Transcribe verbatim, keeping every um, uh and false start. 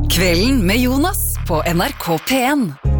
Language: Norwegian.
Kvelden med Jonas på N R K P en.